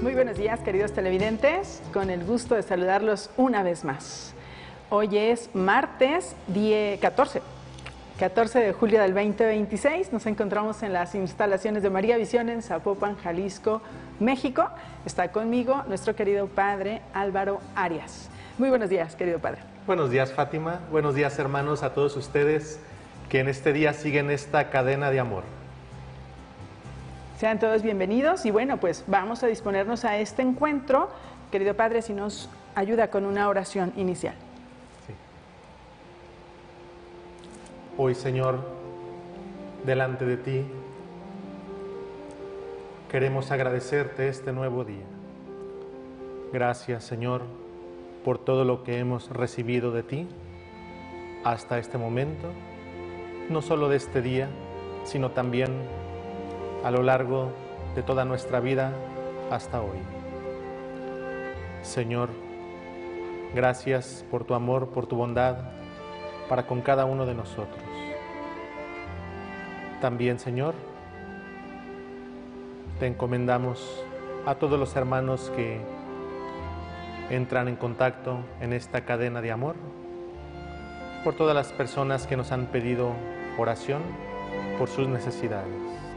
Muy buenos días, queridos televidentes, con el gusto de saludarlos una vez más. Hoy es martes 14 de julio del 2026, nos encontramos en las instalaciones de María Visión en Zapopan, Jalisco, México. Está conmigo nuestro querido padre Álvaro Arias. Muy buenos días, querido padre. Buenos días, Fátima. Buenos días, hermanos, a todos ustedes que en este día siguen esta cadena de amor. Sean todos bienvenidos y bueno, pues vamos a disponernos a este encuentro. Querido padre, si nos ayuda con una oración inicial. Sí. Hoy, Señor, delante de ti, queremos agradecerte este nuevo día. Gracias, Señor, por todo lo que hemos recibido de ti hasta este momento, no solo de este día, sino también a lo largo de toda nuestra vida hasta hoy. Señor, gracias por tu amor, por tu bondad para con cada uno de nosotros. También, Señor, te encomendamos a todos los hermanos que entran en contacto en esta cadena de amor, por todas las personas que nos han pedido oración por sus necesidades.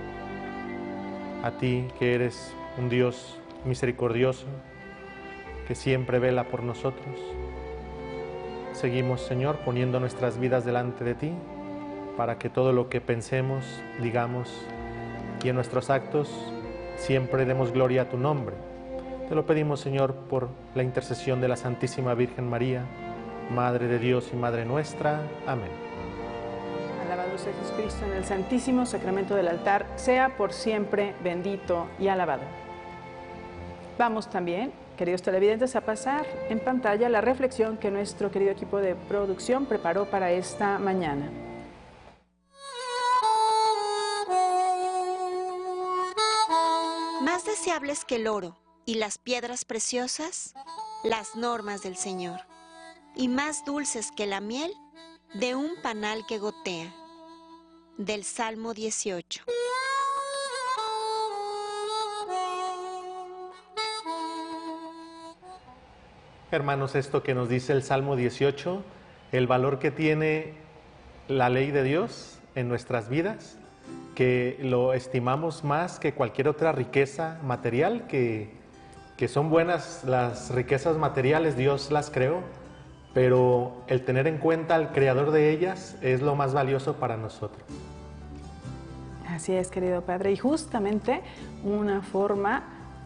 A ti, que eres un Dios misericordioso, que siempre vela por nosotros, seguimos, Señor, poniendo nuestras vidas delante de ti, para que todo lo que pensemos, digamos y en nuestros actos siempre demos gloria a tu nombre. Te lo pedimos, Señor, por la intercesión de la Santísima Virgen María, Madre de Dios y Madre nuestra. Amén. Alabado sea Jesucristo en el santísimo sacramento del altar, sea por siempre bendito y alabado. Vamos también, queridos televidentes, a pasar en pantalla la reflexión que nuestro querido equipo de producción preparó para esta mañana. Más deseables que el oro y las piedras preciosas, las normas del Señor, y más dulces que la miel de un panal que gotea. Del Salmo 18. Hermanos, esto que nos dice el Salmo 18, el valor que tiene la ley de Dios en nuestras vidas, que lo estimamos más que cualquier otra riqueza material, que son buenas las riquezas materiales, Dios las creó, pero el tener en cuenta al creador de ellas es lo más valioso para nosotros. Así es, querido padre, y justamente una forma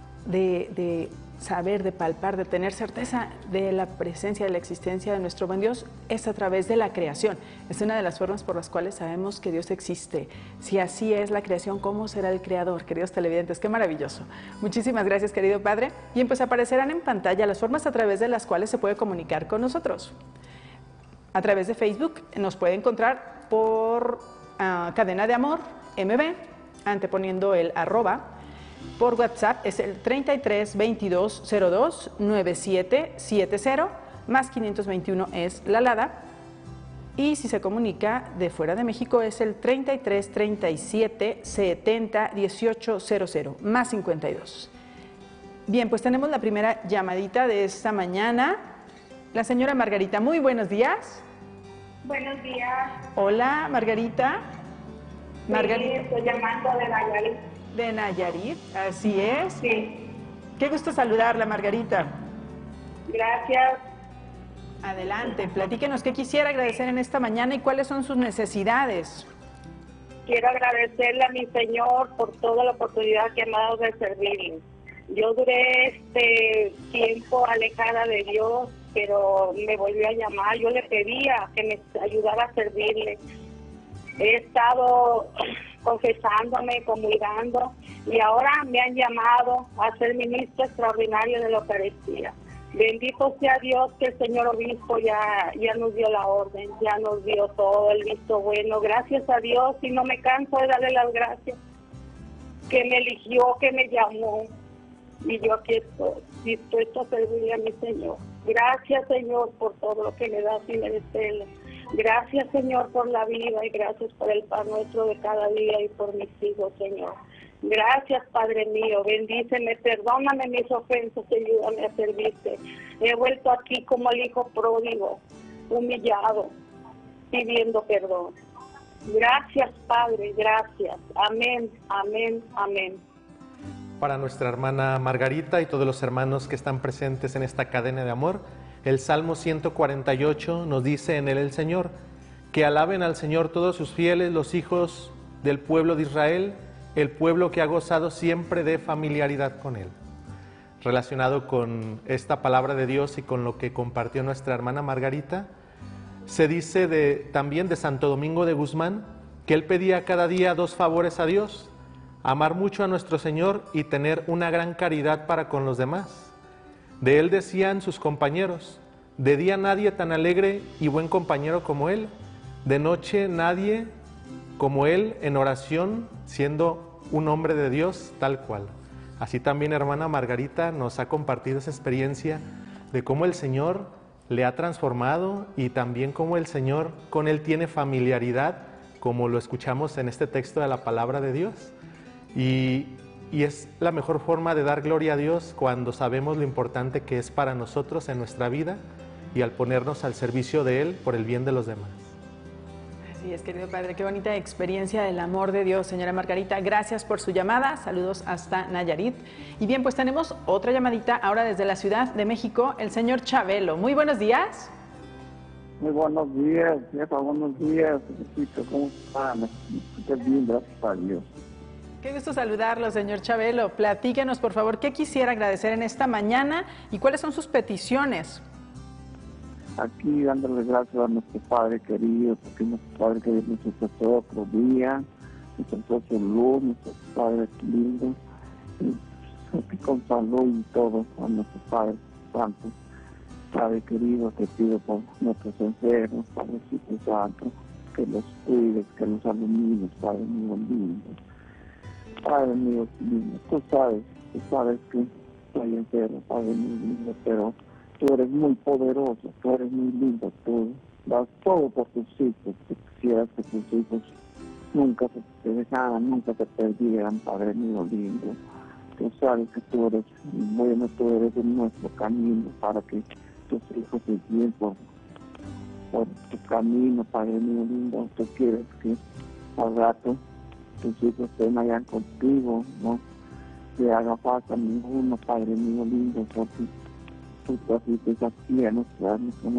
de saber, de palpar, de tener certeza de la presencia, de la existencia de nuestro buen Dios es a través de la creación. Es una de las formas por las cuales sabemos que Dios existe. Si así es la creación, ¿cómo será el creador? Queridos televidentes, qué maravilloso. Muchísimas gracias, querido padre. Bien, pues aparecerán en pantalla las formas a través de las cuales se puede comunicar con nosotros. A través de Facebook nos puede encontrar por Cadena de Amor MB, anteponiendo el @. Por WhatsApp es el 33 22 02 97 70, más 521 es la alada. Y si se comunica de fuera de México es el 33 37 70 18 00, más 52. Bien, pues tenemos la primera llamadita de esta mañana. La señora Margarita, muy buenos días. Buenos días. Hola, Margarita. Margarita. Sí, estoy llamando de Nayarit. De Nayarit, así es. Sí. Qué gusto saludarla, Margarita. Gracias. Adelante, platíquenos qué quisiera agradecer en esta mañana y cuáles son sus necesidades. Quiero agradecerle a mi Señor por toda la oportunidad que me ha dado de servirle. Yo duré este tiempo alejada de Dios, pero me volvió a llamar. Yo le pedía que me ayudara a servirle. He estado confesándome, comulgando, y ahora me han llamado a ser ministro extraordinario de la Eucaristía. Bendito sea Dios que el señor obispo ya nos dio la orden, ya nos dio todo el visto bueno. Gracias a Dios, y no me canso de darle las gracias, que me eligió, que me llamó, y yo aquí estoy, dispuesto a servirle a mi Señor. Gracias, Señor, por todo lo que me das y merecerlo. Gracias, Señor, por la vida, y gracias por el pan nuestro de cada día y por mis hijos, Señor. Gracias, Padre mío, bendíceme, perdóname mis ofensas y ayúdame a servirte. He vuelto aquí como el hijo pródigo, humillado, pidiendo perdón. Gracias, Padre, gracias. Amén, amén, amén. Para nuestra hermana Margarita y todos los hermanos que están presentes en esta cadena de amor, el Salmo 148 nos dice en él el Señor, que alaben al Señor todos sus fieles, los hijos del pueblo de Israel, el pueblo que ha gozado siempre de familiaridad con Él. Relacionado con esta palabra de Dios y con lo que compartió nuestra hermana Margarita, se dice también de Santo Domingo de Guzmán, que él pedía cada día 2 favores a Dios: amar mucho a nuestro Señor y tener una gran caridad para con los demás. De él decían sus compañeros: de día nadie tan alegre y buen compañero como él, de noche nadie como él en oración, siendo un hombre de Dios tal cual. Así también hermana Margarita nos ha compartido esa experiencia de cómo el Señor le ha transformado y también cómo el Señor con él tiene familiaridad, como lo escuchamos en este texto de la palabra de Dios. Y es la mejor forma de dar gloria a Dios cuando sabemos lo importante que es para nosotros en nuestra vida y al ponernos al servicio de Él por el bien de los demás. Así es, querido Padre, qué bonita experiencia del amor de Dios, señora Margarita. Gracias por su llamada, saludos hasta Nayarit. Y bien, pues tenemos otra llamadita ahora desde la Ciudad de México, el señor Chabelo. Muy buenos días. Muy buenos días, jefa, buenos días, ¿cómo están? Estoy bien, gracias a Dios. Qué gusto saludarlo, señor Chabelo. Platíquenos, por favor, qué quisiera agradecer en esta mañana y cuáles son sus peticiones. Aquí dándole gracias a nuestro Padre querido, porque nuestro Padre querido nos ofreció otro día, nos ofreció luz, nuestro Padre lindo, y aquí con salud y todo, a nuestro Padre Santo. Padre querido, te pido por nuestros enfermos, Padrecito Santo, que los cuides, que los alumines, Padre mío lindo. Padre mío lindo, tú sabes que estoy enfermo, Padre mío lindo, pero tú eres muy poderoso, tú eres muy lindo, tú das todo por tus hijos, tú quisieras que tus hijos nunca se te dejaran, nunca te perdieran, Padre mío lindo. Tú sabes que tú eres bueno, tú eres en nuestro camino para que tus hijos se guíen por tu camino, Padre mío lindo. Tú quieres que al rato tus hijos estén allá contigo, no te haga falta ninguno, Padre mío lindo, porque tú trajiste aquí a nuestras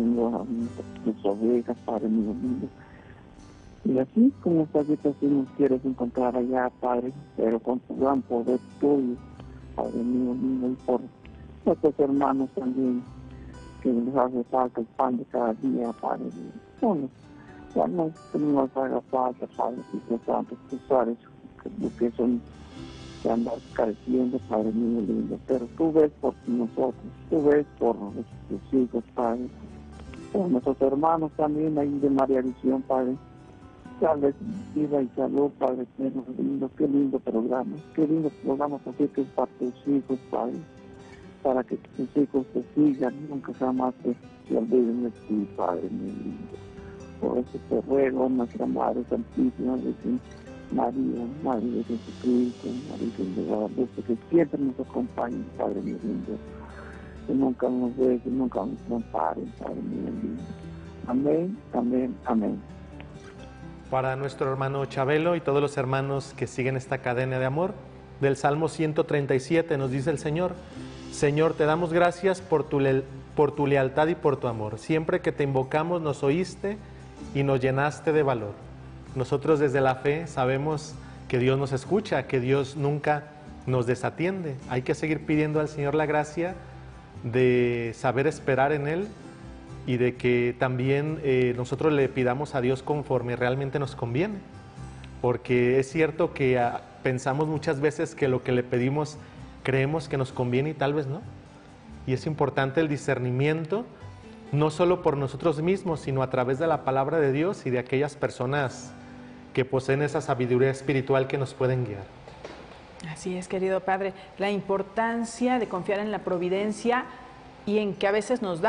tus ovejas, Padre mío lindo. Y así como estás así nos quieres encontrar allá, Padre, pero con tu gran poder tuyo, Padre mío lindo, y por nuestros hermanos también, que les hace falta el pan de cada día, Padre mío. Bueno, ya no nos haga falta, Padre Santo, tú sabes que son que andan careciendo, Padre mío lindo, pero tú ves por nosotros, tú ves por tus hijos, Padre, por nuestros hermanos también ahí de María Visión, Padre. Dale vida y salud, Padre lindo, qué lindo programa porque que es para tus hijos, Padre, para que tus hijos te sigan, nunca jamás se olviden de ti, Padre mío lindo. Por eso te ruego, nuestra Madre Santísima, María, Madre de Jesucristo, María de Guadalupe, que siempre nos acompañen, Padre mío lindo, que nunca nos dejen, nunca nos amparen, Padre mío lindo. Amén, amén, amén. Para nuestro hermano Chabelo y todos los hermanos que siguen esta cadena de amor, del Salmo 137 nos dice el Señor: Señor, te damos gracias por tu lealtad y por tu amor. Siempre que te invocamos nos oíste y nos llenaste de valor. Nosotros desde la fe sabemos que Dios nos escucha, que Dios nunca nos desatiende. Hay que seguir pidiendo al Señor la gracia de saber esperar en Él y de que también nosotros le pidamos a Dios conforme realmente nos conviene. Porque es cierto que pensamos muchas veces que lo que le pedimos creemos que nos conviene y tal vez no. Y es importante el discernimiento, no solo por nosotros mismos, sino a través de la palabra de Dios y de aquellas personas que poseen esa sabiduría espiritual que nos pueden guiar. Así es, querido Padre, la importancia de confiar en la providencia y en que a veces nos da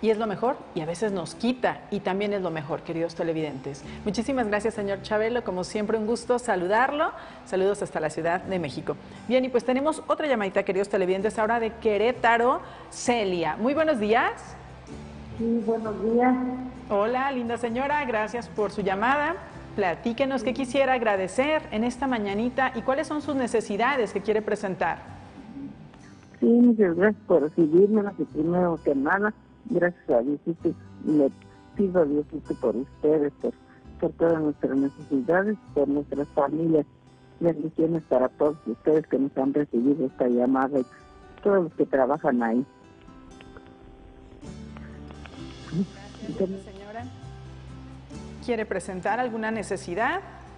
y es lo mejor, y a veces nos quita, y también es lo mejor, queridos televidentes. Muchísimas gracias, señor Chabelo, como siempre un gusto saludarlo. Saludos hasta la Ciudad de México. Bien, y pues tenemos otra llamadita, queridos televidentes, ahora de Querétaro, Celia. Muy buenos días. Sí, buenos días. Hola, linda señora, gracias por su llamada. Platíquenos qué quisiera agradecer en esta mañanita y cuáles son sus necesidades que quiere presentar. Sí, muchas gracias por recibirme, y primero que nada, gracias a Diosito, le pido a Diosito por ustedes, por todas nuestras necesidades, por nuestras familias. Bendiciones para todos ustedes que nos han recibido esta llamada y todos los que trabajan ahí. Gracias, señora. ¿Quiere presentar alguna necesidad?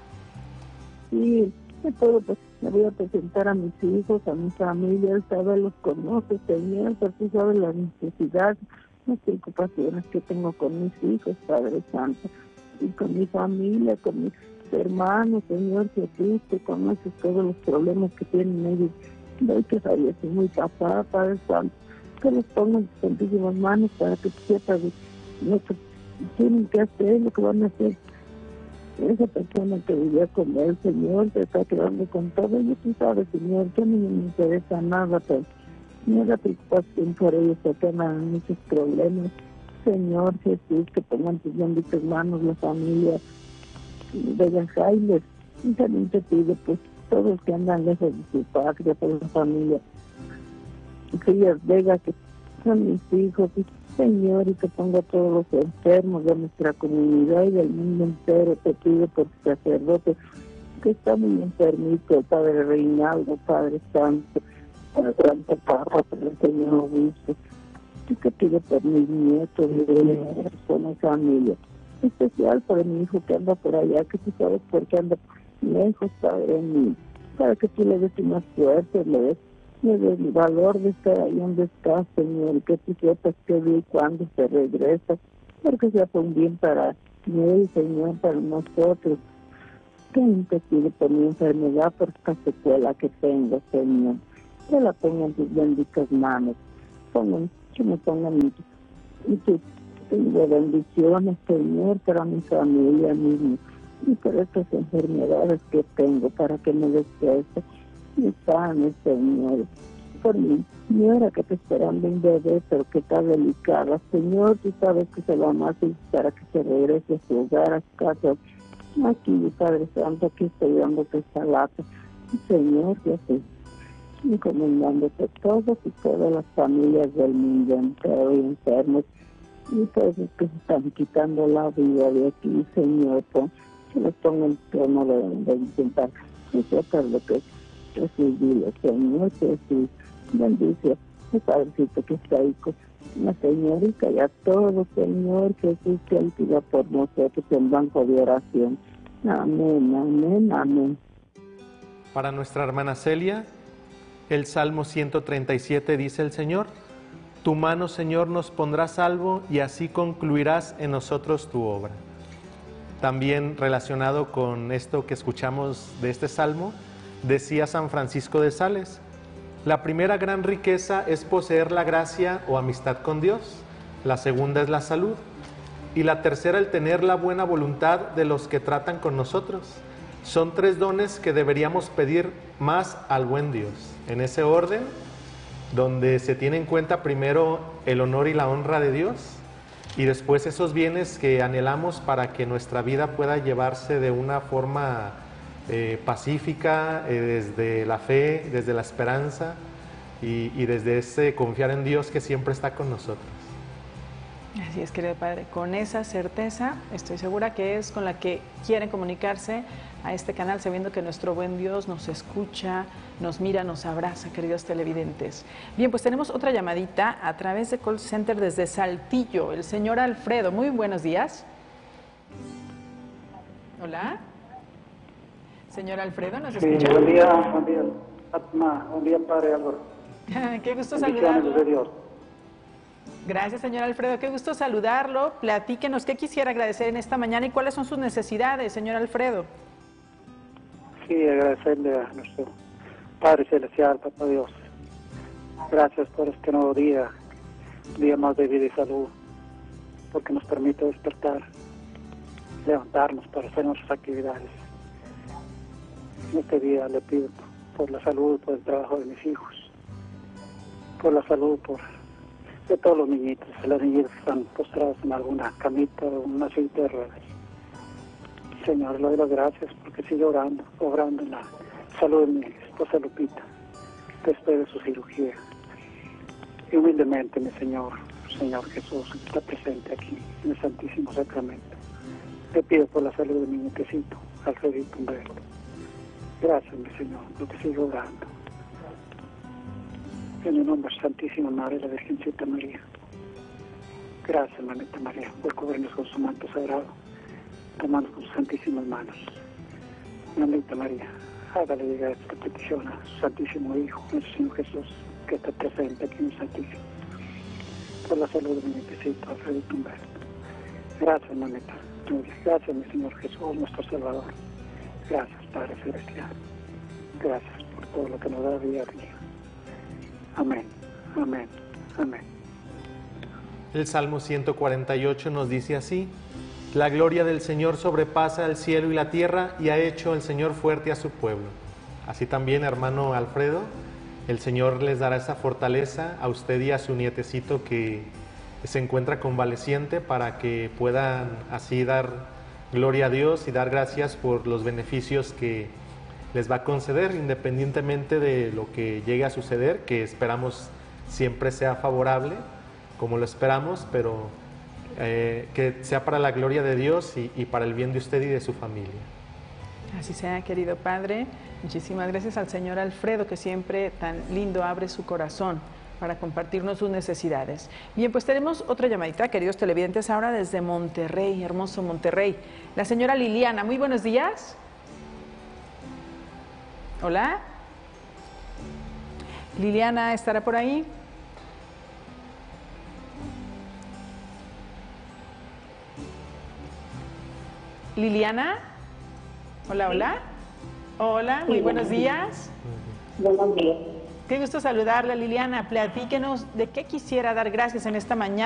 Sí, me voy a presentar a mis hijos, a mi familia, él sabe, los conoce, Señor, porque sabe las necesidades, las preocupaciones que tengo con mis hijos, Padre Santo, y con mi familia, con mis hermanos, Señor Jesús, que conoces todos los problemas que tienen ellos. Doy que sabía que muy pasada, Padre Santo, que los pongan en tus santísimas manos para que sepas lo que tienen que hacer, lo que van a hacer. Esa persona que vivía con él, Señor, se está quedando con todo. Y tú sabes, Señor, que a mí no me interesa nada, pero no da preocupación por ellos, porque han muchos problemas. Señor Jesús, que pongan tus benditas manos la familia de Jaime. Y también te pido, pues, todos los que andan lejos de su patria, por la familia. Fillas Vega, que son mis hijos, y Señor, y que ponga a todos los enfermos de nuestra comunidad y del mundo entero. Te pido por sacerdote que está muy enfermito, el Padre Reinaldo, Padre Santo, el Santo Papa, el Señor Obispo. Y que pido por mis nietos y por mi familia. Especial por mi hijo que anda por allá, que tú sabes por qué anda lejos, Padre mío, para que tú le des una suerte, le des el valor de estar ahí donde está, Señor, que tú sepas que y cuándo se regresa, porque sea por un bien para él, Señor, para nosotros. Que intercede por mi enfermedad, por esta secuela que tengo, Señor. Que la ponga en tus benditas manos. Que me pongan en tus bendiciones, Señor, para mi familia mismo. Y por estas enfermedades que tengo, para que me despierte. Y sane, Señor, por mi señora que está esperando un bebé, pero que está delicada. Señor, tú sabes que se va más para que se regrese a su hogar, a su casa. Aquí, Padre Santo, aquí estoy dándote esta lata. Señor, yo estoy encomendándote todos y todas las familias del mundo entero y enfermos y todos los que se están quitando la vida de aquí, Señor, que les ponga el trono de intentar que sepas lo que recibirlo, Señor Jesús. Bendice el Padrecito que está ahí con la señorita y a todos, Señor Jesús, que Él pida por nosotros en banco de oración. Amén, amén, amén. Para nuestra hermana Celia, el Salmo 137 dice el Señor: tu mano, Señor, nos pondrá salvo y así concluirás en nosotros tu obra. También relacionado con esto que escuchamos de este Salmo, decía San Francisco de Sales: la primera gran riqueza es poseer la gracia o amistad con Dios, la segunda es la salud, y la tercera el tener la buena voluntad de los que tratan con nosotros. Son tres dones que deberíamos pedir más al buen Dios. En ese orden, donde se tiene en cuenta primero el honor y la honra de Dios, y después esos bienes que anhelamos para que nuestra vida pueda llevarse de una forma pacífica, desde la fe, desde la esperanza y desde ese confiar en Dios que siempre está con nosotros. Así es, querido Padre, con esa certeza estoy segura que es con la que quieren comunicarse a este canal, sabiendo que nuestro buen Dios nos escucha, nos mira, nos abraza, queridos televidentes. Bien, pues tenemos otra llamadita a través de Call Center desde Saltillo, el señor Alfredo. Muy buenos días. Hola. Señor Alfredo, ¿nos escucha? Sí, buen día, Fátima, buen día, Padre Álvaro. Qué gusto Bendiciones saludarlo. de Dios. Gracias, señor Alfredo, qué gusto saludarlo. Platíquenos qué quisiera agradecer en esta mañana y cuáles son sus necesidades, señor Alfredo. Sí, agradecerle a nuestro Padre Celestial, Papá Dios. Gracias por este nuevo día más de vida y salud. porque nos permite despertar, levantarnos para hacer nuestras actividades. En este día le pido por la salud, por el trabajo de mis hijos, por la salud de todos los niñitos, las niñitas que están postradas en alguna camita o una silla de ruedas. Señor, le doy las gracias porque sigue obrando en la salud de mi esposa Lupita, después de su cirugía. Y humildemente, mi Señor Jesús, que está presente aquí en el Santísimo Sacramento, le pido por la salud de mi nietecito, Alfredito Humberto. Gracias, mi Señor, porque sigue orando. En el nombre Santísima Madre de la Virgencita María. Gracias, Mamita María, por cubrirnos con su manto sagrado, tomando con sus santísimas manos. Mamita María, hágale llegar esta petición a su Santísimo Hijo, nuestro Señor Jesús, que está presente aquí en el Santísimo. Por la salud de mi nietecito, Alfredito Humberto. Gracias, Mamita. Gracias, mi Señor Jesús, nuestro Salvador. Gracias, Padre Celestial. Gracias por todo lo que nos da día a día. Amén, amén, amén. El Salmo 148 nos dice así: la gloria del Señor sobrepasa el cielo y la tierra, y ha hecho el Señor fuerte a su pueblo. Así también, hermano Alfredo, el Señor les dará esa fortaleza a usted y a su nietecito que se encuentra convaleciente, para que puedan así dar gloria a Dios y dar gracias por los beneficios que les va a conceder, independientemente de lo que llegue a suceder, que esperamos siempre sea favorable, como lo esperamos, pero que sea para la gloria de Dios y para el bien de usted y de su familia. Así sea, querido Padre. Muchísimas gracias al señor Alfredo, que siempre tan lindo abre su corazón para compartirnos sus necesidades. Bien, pues tenemos otra llamadita, queridos televidentes, ahora desde Monterrey, hermoso Monterrey. La señora Liliana, muy buenos días. Hola. Liliana, ¿estará por ahí? Liliana. Hola, hola. Hola, muy buenos días. Buenos días. Qué gusto saludarla, Liliana. Platíquenos de qué quisiera dar gracias en esta mañana.